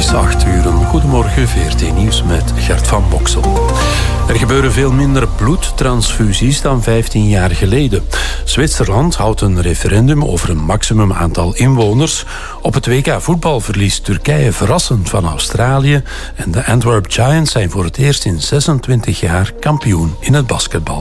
is 8:00. Goedemorgen, VRT Nieuws met Gert van Boksel. Er gebeuren veel minder bloedtransfusies dan 15 jaar geleden. Zwitserland houdt een referendum over een maximum aantal inwoners. Op het WK voetbal verliest Turkije verrassend van Australië. En de Antwerp Giants zijn voor het eerst in 26 jaar kampioen in het basketbal.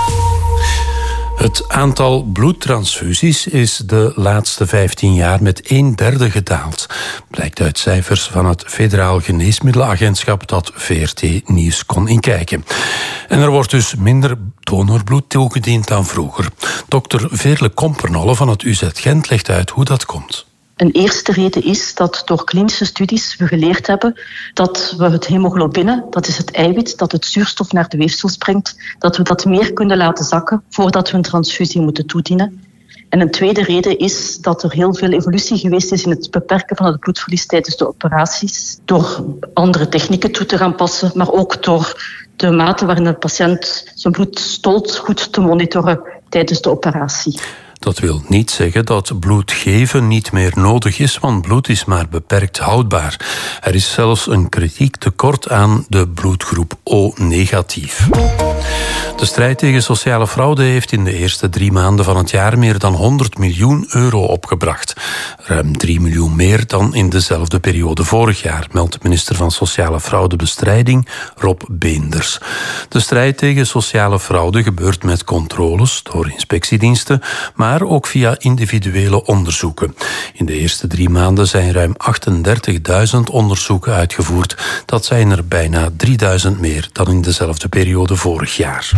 Het aantal bloedtransfusies is de laatste 15 jaar met 1/3 gedaald. Blijkt uit cijfers van het Federaal Geneesmiddelenagentschap dat VRT Nieuws kon inkijken. En er wordt dus minder donorbloed toegediend dan vroeger. Dokter Veerle Kompernolle van het UZ Gent legt uit hoe dat komt. Een eerste reden is dat door klinische studies we geleerd hebben dat we het hemoglobine, dat is het eiwit dat het zuurstof naar de weefsels brengt, dat we dat meer kunnen laten zakken voordat we een transfusie moeten toedienen. En een tweede reden is dat er heel veel evolutie geweest is in het beperken van het bloedverlies tijdens de operaties, door andere technieken toe te gaan passen, maar ook door de mate waarin de patiënt zijn bloed stolt goed te monitoren tijdens de operatie. Dat wil niet zeggen dat bloed geven niet meer nodig is, want bloed is maar beperkt houdbaar. Er is zelfs een kritiek tekort aan de bloedgroep O-negatief. De strijd tegen sociale fraude heeft in de eerste 3 maanden van het jaar meer dan 100 miljoen euro opgebracht. Ruim 3 miljoen meer dan in dezelfde periode vorig jaar, meldt minister van Sociale Fraudebestrijding Rob Beenders. De strijd tegen sociale fraude gebeurt met controles door inspectiediensten, maar ook via individuele onderzoeken. In de eerste 3 maanden zijn ruim 38.000 onderzoeken uitgevoerd. Dat zijn er bijna 3.000 meer dan in dezelfde periode vorig jaar.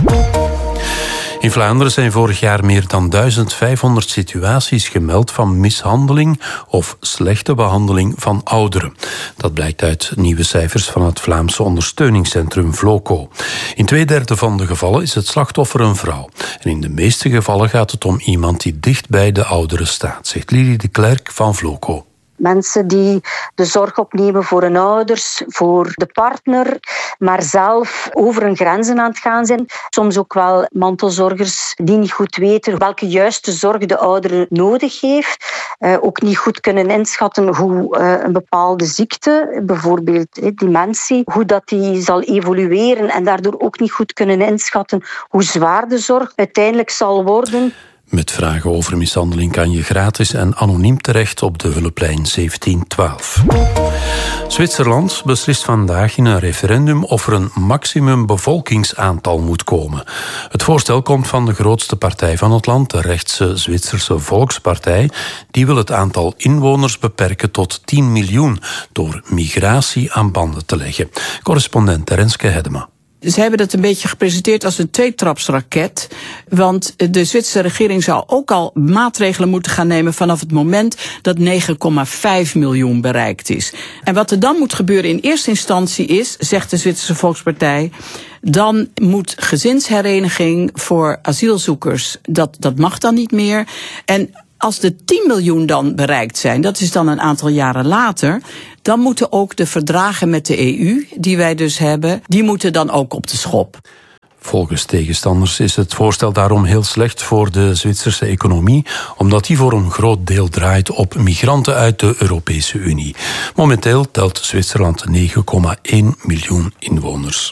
In Vlaanderen zijn vorig jaar meer dan 1500 situaties gemeld van mishandeling of slechte behandeling van ouderen. Dat blijkt uit nieuwe cijfers van het Vlaamse ondersteuningscentrum Vloco. In 2/3 van de gevallen is het slachtoffer een vrouw. En in de meeste gevallen gaat het om iemand die dicht bij de ouderen staat, zegt Lili de Klerk van Vloco. Mensen die de zorg opnemen voor hun ouders, voor de partner, maar zelf over hun grenzen aan het gaan zijn. Soms ook wel mantelzorgers die niet goed weten welke juiste zorg de ouder nodig heeft. Ook niet goed kunnen inschatten hoe een bepaalde ziekte, bijvoorbeeld dementie, hoe dat die zal evolueren en daardoor ook niet goed kunnen inschatten hoe zwaar de zorg uiteindelijk zal worden. Met vragen over mishandeling kan je gratis en anoniem terecht op de hulplijn 1712. Zwitserland beslist vandaag in een referendum of er een maximum bevolkingsaantal moet komen. Het voorstel komt van de grootste partij van het land, de rechtse Zwitserse Volkspartij. Die wil het aantal inwoners beperken tot 10 miljoen door migratie aan banden te leggen. Correspondent Renske Hedema. Ze hebben dat een beetje gepresenteerd als een tweetrapsraket. Want de Zwitserse regering zou ook al maatregelen moeten gaan nemen vanaf het moment dat 9,5 miljoen bereikt is. En wat er dan moet gebeuren in eerste instantie is, zegt de Zwitserse Volkspartij, dan moet gezinshereniging voor asielzoekers, dat mag dan niet meer. En als de 10 miljoen dan bereikt zijn, dat is dan een aantal jaren later, dan moeten ook de verdragen met de EU, die wij dus hebben, die moeten dan ook op de schop. Volgens tegenstanders is het voorstel daarom heel slecht voor de Zwitserse economie, omdat die voor een groot deel draait op migranten uit de Europese Unie. Momenteel telt Zwitserland 9,1 miljoen inwoners.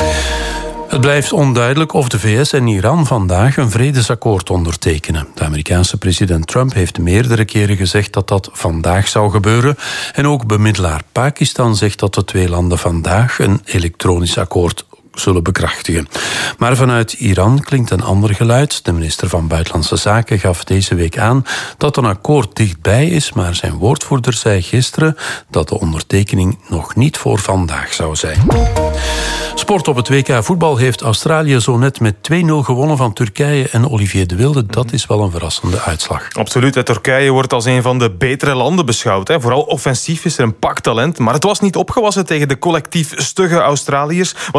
Het blijft onduidelijk of de VS en Iran vandaag een vredesakkoord ondertekenen. De Amerikaanse president Trump heeft meerdere keren gezegd dat dat vandaag zou gebeuren. En ook bemiddelaar Pakistan zegt dat de 2 landen vandaag een elektronisch akkoord zullen bekrachtigen. Maar vanuit Iran klinkt een ander geluid. De minister van Buitenlandse Zaken gaf deze week aan dat een akkoord dichtbij is, maar zijn woordvoerder zei gisteren dat de ondertekening nog niet voor vandaag zou zijn. Sport op het WK voetbal heeft Australië zo net met 2-0 gewonnen van Turkije en Olivier de Wilde. Dat is wel een verrassende uitslag. Absoluut. Turkije wordt als een van de betere landen beschouwd. Vooral offensief is er een pak talent, maar het was niet opgewassen tegen de collectief stugge Australiërs. Wat speelde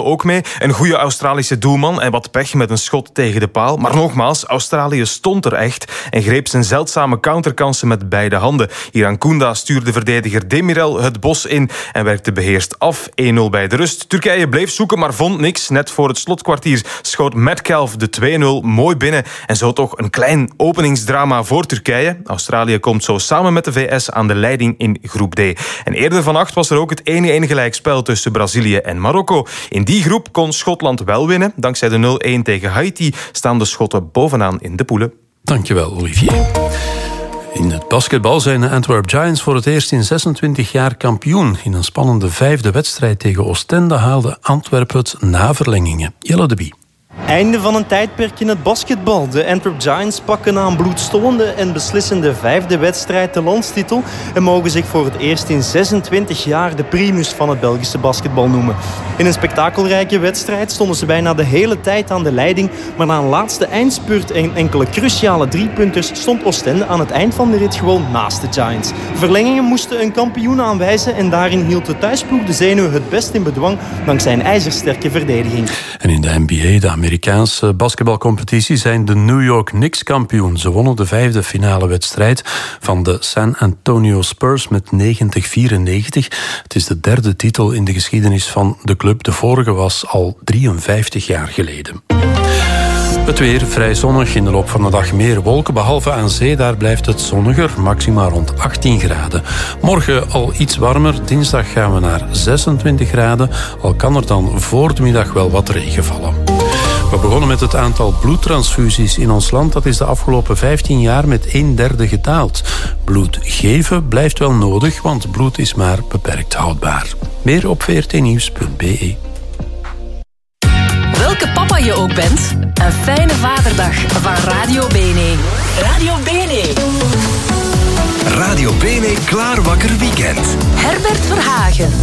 ook mee. Een goede Australische doelman en wat pech met een schot tegen de paal. Maar nogmaals, Australië stond er echt en greep zijn zeldzame counterkansen met beide handen. Irankunda stuurde verdediger Demirel het bos in en werkte beheerst af. 1-0 bij de rust. Turkije bleef zoeken, maar vond niks. Net voor het slotkwartier schoot Metcalf de 2-0 mooi binnen. En zo toch een klein openingsdrama voor Turkije. Australië komt zo samen met de VS aan de leiding in groep D. En eerder vannacht was er ook het 1-1 gelijkspel tussen Brazilië en Marokko. In die groep kon Schotland wel winnen. Dankzij de 0-1 tegen Haiti staan de Schotten bovenaan in de poelen. Dankjewel, Olivier. In het basketbal zijn de Antwerp Giants voor het eerst in 26 jaar kampioen. In een spannende 5e wedstrijd tegen Oostende haalde Antwerp het na verlengingen. Jelle de Bie. Einde van een tijdperk in het basketbal. De Antwerp Giants pakken na een bloedstollende en beslissende 5e wedstrijd de landstitel en mogen zich voor het eerst in 26 jaar de primus van het Belgische basketbal noemen. In een spektakelrijke wedstrijd stonden ze bijna de hele tijd aan de leiding, maar na een laatste eindspurt en enkele cruciale driepunters stond Oostende aan het eind van de rit gewoon naast de Giants. Verlengingen moesten een kampioen aanwijzen en daarin hield de thuisploeg de zenuw het best in bedwang dankzij een ijzersterke verdediging. En in de NBA, de Amerikaanse basketbalcompetitie, zijn de New York Knicks kampioen. Ze wonnen de 5e finale wedstrijd van de San Antonio Spurs met 90-94. Het is de 3e titel in de geschiedenis van de club. De vorige was al 53 jaar geleden. Het weer vrij zonnig, in de loop van de dag meer wolken, behalve aan zee, daar blijft het zonniger, maxima rond 18 graden. Morgen al iets warmer, dinsdag gaan we naar 26 graden, al kan er dan voor de middag wel wat regen vallen. We begonnen met het aantal bloedtransfusies in ons land. Dat is de afgelopen 15 jaar met 1/3 gedaald. Bloed geven blijft wel nodig, want bloed is maar beperkt houdbaar. Meer op vrtnieuws.be. Welke papa je ook bent, een fijne vaderdag van Radio Bene. Radio Bene. Radio Bene Klaar Wakker Weekend. Herbert Verhagen.